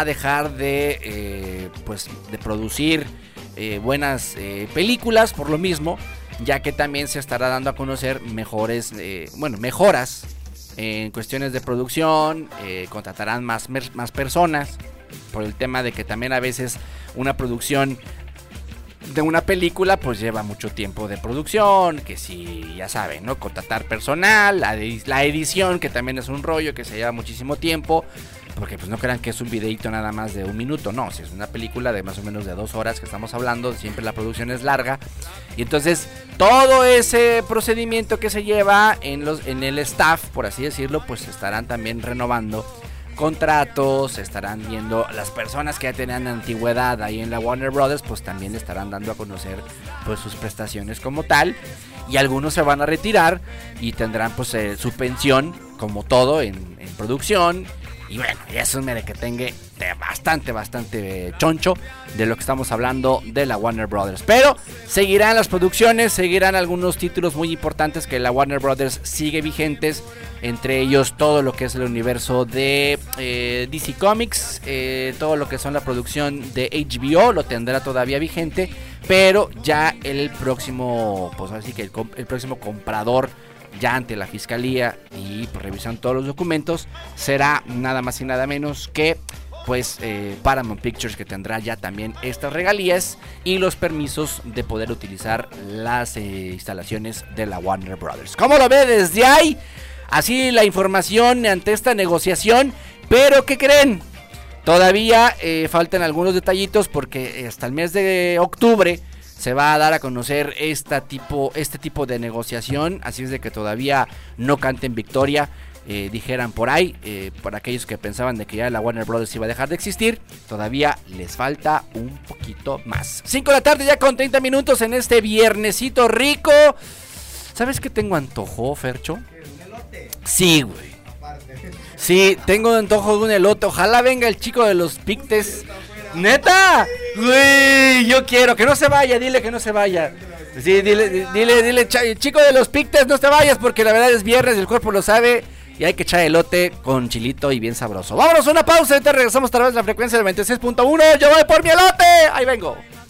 a dejar de pues de producir buenas películas por lo mismo, ya que también se estará dando a conocer mejoras en cuestiones de producción. Contratarán más personas por el tema de que también a veces una producción de una película pues lleva mucho tiempo de producción, que si ya saben, ¿no? Contratar personal, la edición, que también es un rollo que se lleva muchísimo tiempo, porque pues no crean que es un videito nada más de 1 minuto, no, si es una película de más o menos de 2 horas que estamos hablando, siempre la producción es larga, y entonces todo ese procedimiento que se lleva en el staff, por así decirlo, pues estarán también renovando contratos, estarán viendo las personas que ya tenían antigüedad ahí en la Warner Brothers, pues también estarán dando a conocer pues sus prestaciones como tal, y algunos se van a retirar y tendrán pues su pensión como todo en producción. Y bueno, eso es merequetengue de bastante choncho de lo que estamos hablando de la Warner Brothers. Pero seguirán las producciones, seguirán algunos títulos muy importantes que la Warner Brothers sigue vigentes. Entre ellos todo lo que es el universo de DC Comics, todo lo que son la producción de HBO lo tendrá todavía vigente. Pero ya el próximo, pues así que el próximo comprador ya ante la fiscalía y pues, revisando todos los documentos, será nada más y nada menos que pues Paramount Pictures, que tendrá ya también estas regalías y los permisos de poder utilizar las instalaciones de la Warner Brothers. ¿Cómo lo ve desde ahí? Así la información ante esta negociación, pero ¿qué creen? Todavía faltan algunos detallitos porque hasta el mes de octubre se va a dar a conocer este tipo de negociación, así es de que todavía no canten victoria, dijeran por ahí, por aquellos que pensaban de que ya la Warner Brothers iba a dejar de existir, todavía les falta un poquito más. 5 de la tarde ya con 30 minutos en este viernesito rico. ¿Sabes qué tengo antojo, Fercho? ¿Un elote? Sí, güey. Sí, tengo antojo de un elote. Ojalá venga el chico de los Pictes. ¡Neta! Güey, yo quiero que no se vaya, dile que no se vaya. Sí, dile, chico de los Pictes, no te vayas porque la verdad es viernes y el cuerpo lo sabe. Y hay que echar elote con chilito y bien sabroso. Vámonos a una pausa, ahorita regresamos a través de la frecuencia del 96.1. Yo voy por mi elote, ahí vengo.